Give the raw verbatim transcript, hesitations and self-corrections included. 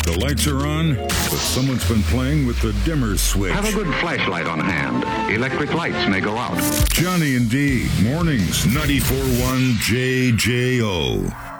The lights are on, but someone's been playing with the dimmer switch. Have a good flashlight on hand. Electric lights may go out. Johnny and D, mornings, ninety-four point one J J O.